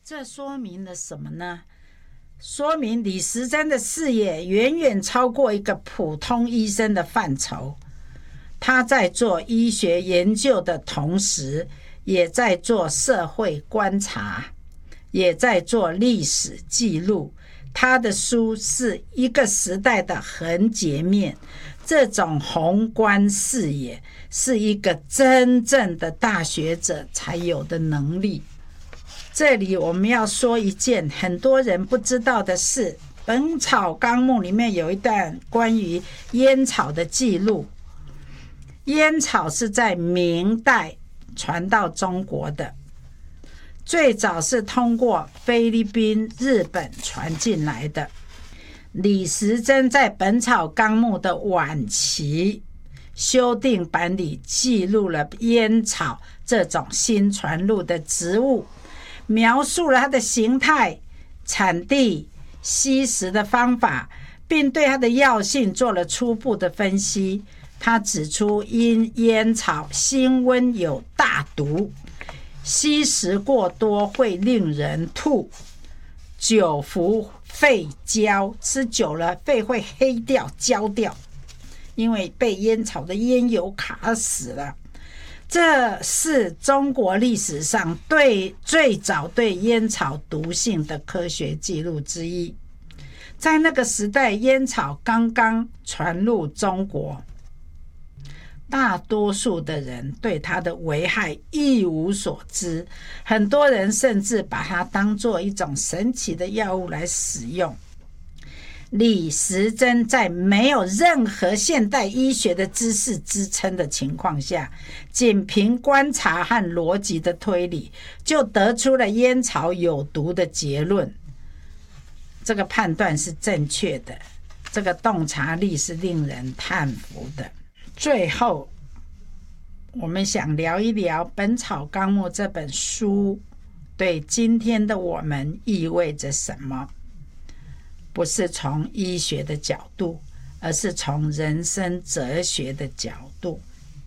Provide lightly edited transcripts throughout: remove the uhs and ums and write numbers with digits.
这说明了什么呢？说明李时珍的视野远远超过一个普通医生的范畴。他在做医学研究的同时，也在做社会观察，也在做历史记录。他的书是一个时代的横截面，这种宏观视野是一个真正的大学者才有的能力。这里我们要说一件很多人不知道的事，《本草纲目》里面有一段关于烟草的记录。烟草是在明代传到中国的，最早是通过菲律宾、日本传进来的。李时珍在《本草纲目》的晚期修订版里记录了烟草这种新传入的植物，描述了它的形态、产地、吸食的方法，并对它的药性做了初步的分析。他指出，因烟草辛温有大毒，吸食过多会令人吐，久服肺焦，吃久了肺会黑掉、焦掉，因为被烟草的烟油卡死了。这是中国历史上最早对烟草毒性的科学记录之一。在那个时代，烟草刚刚传入中国，大多数的人对它的危害一无所知，很多人甚至把它当作一种神奇的药物来使用。李时珍在没有任何现代医学的知识支撑的情况下，仅凭观察和逻辑的推理，就得出了烟草有毒的结论。这个判断是正确的，这个洞察力是令人叹服的。最后，我们想聊一聊《本草纲目》这本书对今天的我们意味着什么。不是从医学的角度，而是从人生哲学的角度。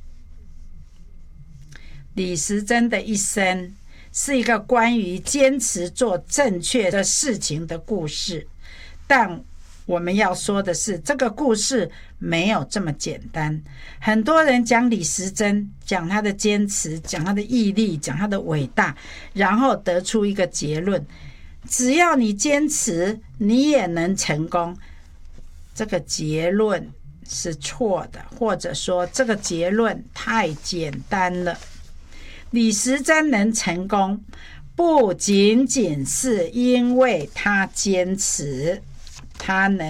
李时珍的一生是一个关于坚持做正确的事情的故事，但我们要说的是，这个故事没有这么简单。很多人讲李时珍，讲他的坚持，讲他的毅力，讲他的伟大，然后得出一个结论：只要你坚持，你也能成功。这个结论是错的，或者说这个结论太简单了。李时珍能成功，不仅仅是因为他坚持，他能